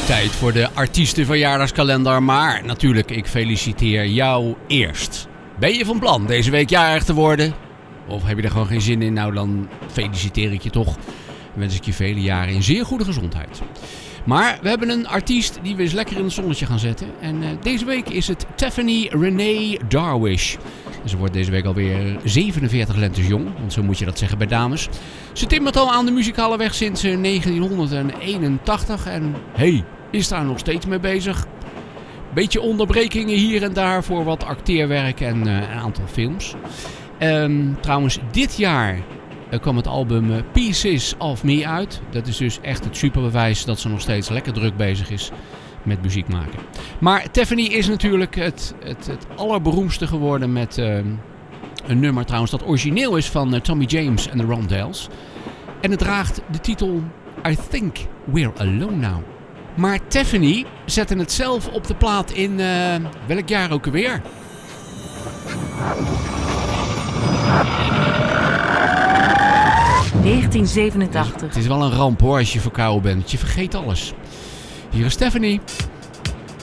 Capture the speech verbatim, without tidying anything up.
Tijd voor de artiestenverjaardagskalender, maar natuurlijk, ik feliciteer jou eerst. Ben je van plan deze week jarig te worden? Of heb je er gewoon geen zin in? Nou, dan feliciteer ik je toch. En wens ik je vele jaren in zeer goede gezondheid. Maar we hebben een artiest die we eens lekker in het zonnetje gaan zetten. En uh, deze week is het Tiffany Renee Darwish. En ze wordt deze week alweer zevenenveertig lentes jong, want zo moet je dat zeggen bij dames. Ze timmert al aan de muzikale weg sinds uh, negentienhonderdeenentachtig en hey, is daar nog steeds mee bezig. Beetje onderbrekingen hier en daar voor wat acteerwerk en uh, een aantal films. Um, trouwens, dit jaar uh, kwam het album uh, Pieces of Me uit. Dat is dus echt het superbewijs dat ze nog steeds lekker druk bezig is met muziek maken. Maar Tiffany is natuurlijk het, het, het allerberoemdste geworden met uh, een nummer trouwens dat origineel is van uh, Tommy James en de Rondells. En het draagt de titel I Think We're Alone Now. Maar Tiffany zette het zelf op de plaat in uh, welk jaar ook alweer? negentien zevenentachtig. Het is wel een ramp hoor als je verkouden bent. Je vergeet alles. Hier is Tiffany.